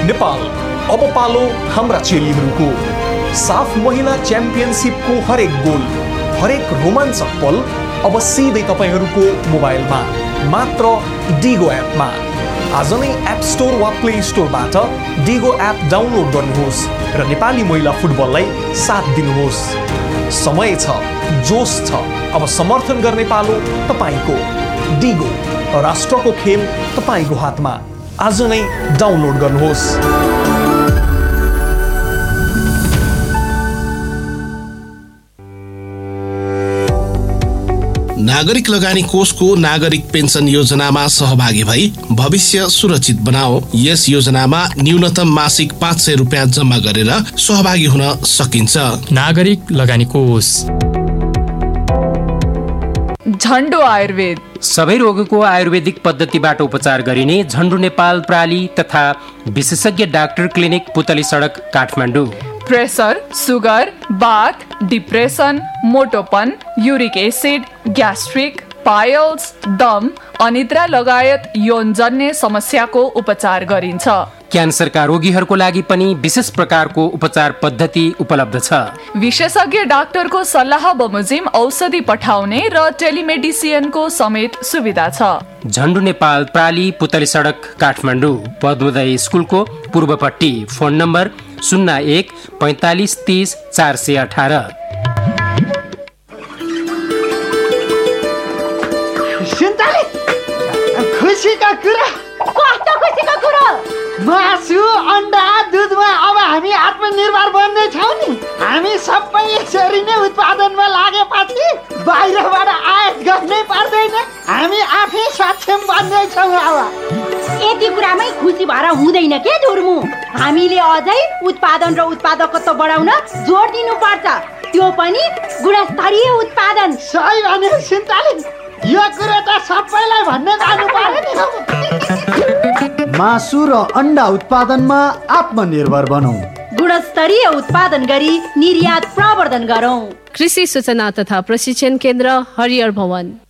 नेपाल। अब पालो हाम्रा चेलीहरूको। साफ महिला च्याम्पियनसिपको हरेक गोल, हरेक रोमाञ्चक पल अब सिधै तपाईहरूको मोबाइलमा, मात्र डिगो एपमा। आज नै एप स्टोर वा प्ले स्टोरबाट डिगो एप डाउनलोड गर्नुहोस् र नेपाली महिला फुटबललाई साथ दिनुहोस्। समय छ, जोस छ, अब समर्थन गर्ने पालो तपाईको। डिगो, राष्ट्रको खेल तपाईको हातमा। आज नै डाउनलोड गर्नुहोस्। नागरिक लगानी कोषको नागरिक पेन्सन योजनामा सहभागी भई भविष्य सुरक्षित बनाओ। यस योजनामा न्यूनतम मासिक 500 रुपियाँ जम्मा गरेर सहभागी हुन सकिन्छ। नागरिक लगानी कोष। झन्डो आयुर्वेद। सबै रोगको आयुर्वेदिक पद्धतिबाट उपचार गरिने झन्डु नेपाल प्राली तथा विशेषज्ञ डाक्टर क्लिनिक पुतली सडक काठमाडौँ। प्रेसर, सुगर, बाथ, depression, मोटोपन, uric acid, gastric, piles, दम, अनिद्रा लगायत यौनजन्य समस्याको उपचार गरिन्छ। क्यान्सरका रोगीहरूको लागि पनि विशेष प्रकारको उपचार पद्धति उपलब्ध छ। विशेषज्ञ डाक्टरको सल्लाह बमोजिम औषधि पठाउने र टेलिमेडिसिनको समेत सुविधा छ। झन्डु नेपाल प्राली पुतली सडक काठमाडौँ, पद्मोदय स्कुलको पूर्वपट्टि। Phone number 01 45 30 418। खुसीका कुरा। कस्तो खुसीको कुरा? मासु, अन्डा, दुधमा अब हामी आत्मनिर्भर बन्दैछौँ नि। हामी सबै यसरी नै उत्पादनमा लागेपछि बाहिरबाट आयात गर्नै पर्दैन। हामी आफै सक्षम बन्दैछौँ। अब यति कुरामै खुसी भएर हुँदैन के धुर्मु? हामीले अझै उत्पादन र उत्पादकत्व बढाउन जोड दिनुपर्छ, त्यो पनि गुणस्तरीय उत्पादन। सही भने सिन्ताली, यो कुरा त सबैलाई भन्ने जानु पर्यो नि। मासु र अन्डा उत्पादनमा आत्मनिर्भर बनौँ। गुणस्तरीय उत्पादन गरी निर्यात प्रवर्धन गरौँ। कृषि सूचना तथा प्रशिक्षण केन्द्र हरिहर भवन।